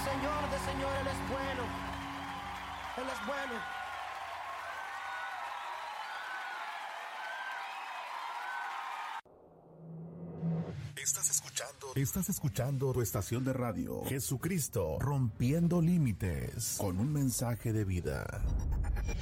Señor de Señor, Él es bueno. Él es bueno. Estás escuchando tu estación de radio, Jesucristo, rompiendo límites, con un mensaje de vida.